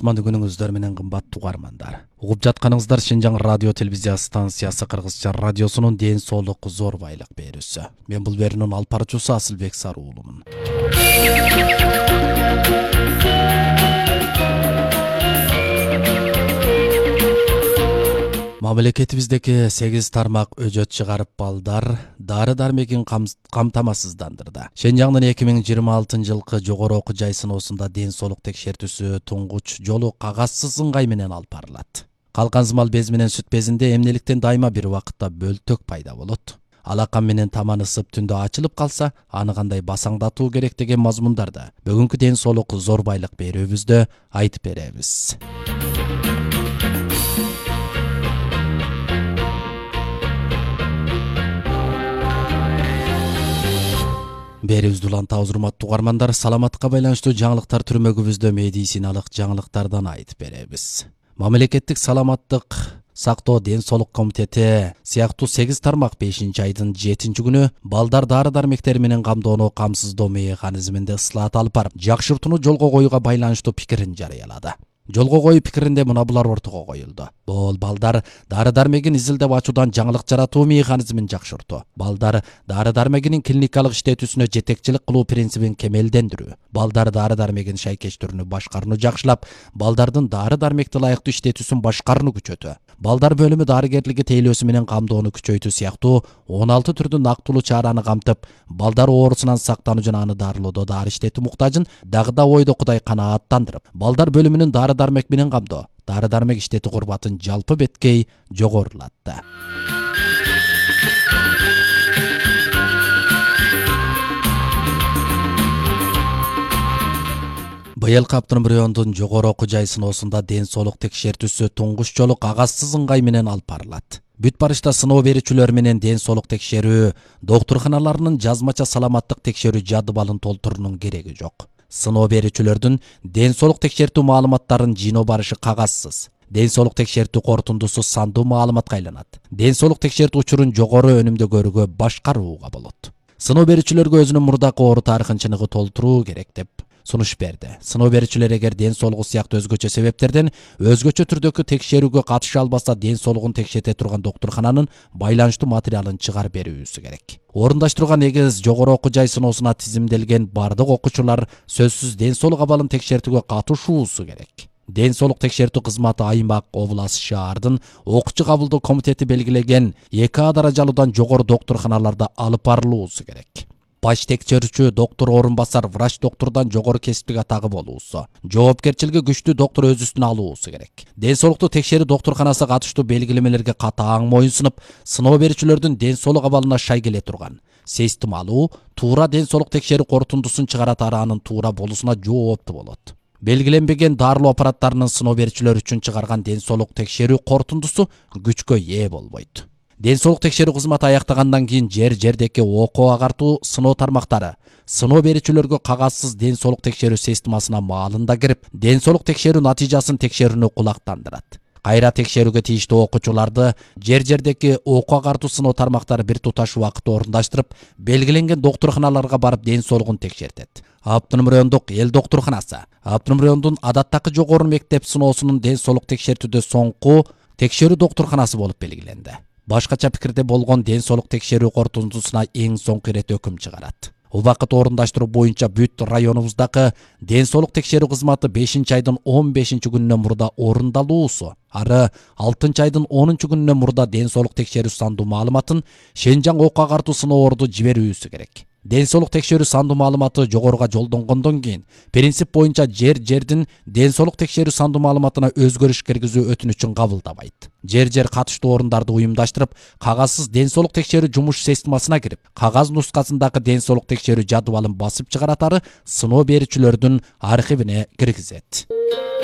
кутмандуу күнүңүздөр менен кымбаттуу угармандар. Угуп жатканыңыздар Шинжаң радио телевизия станциясы Кыргызча радиосунун ден соолук зор байлык берүүсү. Мен бул берүүнүн алып баруучусу Асылбек Саруулумун. Мамлекетибиздеги 8 тармак өжөт чыгарып балдар дары-дармегин камтамасыздандырды. Шинжаңдын 2026 жылкы жогору окуу жай сыноосунда ден соолук текшертүүсү туңгуч жолу кагазсыз ыңгай менен алып барылат. Калкан зымал без менен сүт безинде эмнеликтен дайыма бир убакытта бөлтөк пайда болот. Алакан менен таман ысып түндө ачылып калса, аны кандай басаңдатуу керек деген мазмундарды бүгүнкү ден соолук зор байлык берүүбүздө айтып беребиз. Берүүбүздү улантабыз, урматтуу угармандар. Саламатка байланыштуу жаңылыктар түрмөгүбүздө медициналык жаңылыктардан айтып беребиз. Мамлекеттик саламаттык сактоо ден соолук комитети сыяктуу 8 тармак 5-айдын 7-күнү балдар дары-дармектери менен камдоону камсыздоо механизминде ысылат алып барып, жакшыртууну жолго коюуга байланыштуу пикирин жарыялады. Жолго коюу пикиринде мына булар ортого коюлду. Бул балдар дары-дармегин изилдеп ачуудан жаңылык жаратуу механизмин жакшыртуу. Балдар дары-дармегинин клиникалык иштетүүсүнө жетекчилик кылуу принцибин кемелдендирүү. Балдар дары-дармегин шайкеш түрүнү башкарууну жакшылап, балдардын дары-дармекти ылайыктуу иштетүүсүн башкарууну күчөтүү. Балдар бөлүмү дарыгерлиги тейлөөсү менен камдоону күчөйтүү сыяктуу 16 түрдүн актылуу чараны камтып, балдар оорусунан сактануу жана аны дарылоодо дары иштетүү муктажын дагы да ойдокудай канааттандырып, балдар бөлүмүнүн дары-дармек менен камдоо, дары-дармек иштетүү курбатын жалпы беткей жогорулатты. Быйылкы автономриондун жогору окуу жай сыноосунда ден соолук текшертүүсү туңгуч жолу кагазсыз ыңгай менен алып барылат. Бүт барышта сыноо берүүчүлөр менен ден соолук текшерүү доктурканаларынын жазмача саламаттык текшерүү жадыбалын толтуруунун кереги жок. Сыноо берүүчүлөрдүн ден соолук текшертүү маалыматтарын жыйноо барышы кагазсыз. Ден соолук текшертүү корутундусу сандуу маалыматка айланат. Ден соолук текшертүү учурун жогору өнүмдө көрүүгө башкарууга болот. Сыноо берүүчүлөргө өзүнүн мурдакы оору тарыхын чыныгы толтуруу керек деп сунуш берди. Сыноо берүүчүлөр эгер ден соолугу сыяктуу өзгөчө себептерден өзгөчө түрдөгү текшерүүгө катыша албаса, ден соолугун текшерте турган доктуркананын байланыштуу материалын чыгарып берүүсү керек. Орундаштырылган эгиз жогору окуу жай сыноосуна тизимделген бардык окуучулар сөзсүз ден соолук абалын текшертүүгө катышуусу керек. Ден соолук текшертүү кызматы аймак, облас, шаардын окуучу кабылдоо комитети белгилеген 2А даражалуудан жогору доктурканаларда алып барылуусу керек. Баш текшерүүчү доктор орун басар врач доктурдан жогору кесиптик атагы болуусу, жоопкерчилиги күчтүү доктор өз үстүнө алуусу керек. Ден соолукту текшерүү доктурканасы катыштуу белгилемелерге катаң моюнсунуп, сыноо берүүчүлөрдүн ден соолук абалына шай келе турган, сейстималуу, туура ден соолук текшерүү корутундусун чыгаратары анын туура болуусуна жооптуу болот. Белгиленбеген дарылоо аппараттарынын сыноо берүүчүлөр үчүн чыгарган ден соолук текшерүү корутундусу күчкө ээ болбойт. Ден соолук текшерүү кызматы аяктагандан кийин жер-жердеки окуу агартуу сыноо тармактары сыноо берүүчүлөргө кагазсыз ден соолук текшерүү системасына маалында кирип, ден соолук текшерүү натыйжасын текшерүүнү кулактандырат. Кайра текшерүүгө тийиштүү окуучуларды жер-жердеки окуу агартуу сыноо тармактары бир туташ убакытта орундаштырып, белгиленген доктурканаларга барып ден соолугун текшертет. Автономриондук эл доктурканасы, автономриондун адаттагы жогору мектеп сыноосунун ден соолук текшертүүдө соңку текшерүү доктурканасы болуп белгиленди. Башкача пикирде болгон ден соолук текшерүү корутундусуна эң соңку ирет өкүм чыгарат. Убакыт орундаштыруу боюнча бүт районубуздагы ден соолук текшерүү кызматы 5-айдын 15-күнүнөн мурда орундалуусу, ары 6-айдын 10-күнүнөн мурда ден соолук текшерүү сандуу маалыматын Шинжаң окуу агартуу сыноорду жиберүүсү керек. Ден соолук текшерүү сандуу маалыматы жогоруга жолдонгондон кийин принцип боюнча жер-жердин ден соолук текшерүү сандуу маалыматына өзгөрүш киргизүү өтүнүчүн кабылдабайт. Жер-жер катыштуу орундарды уюмдаштырып, кагазсыз ден соолук текшерүү жумуш системасына кирип, кагаз нускасындагы ден соолук текшерүү жадыбалын басып чыгаратары сыноо берүүчүлөрдүн архивине киргизет.